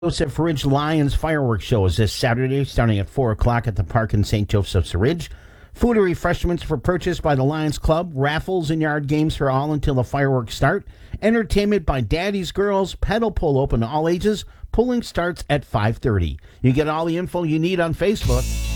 Joseph Ridge Lions fireworks show is this Saturday starting at 4 o'clock at the park in St. Joseph's Ridge. Food and refreshments for purchase by the Lions Club, raffles and yard games for all until the fireworks start. Entertainment by Daddy's Girls, pedal pull open to all ages. Pulling starts at 5:30. You get all the info you need on Facebook.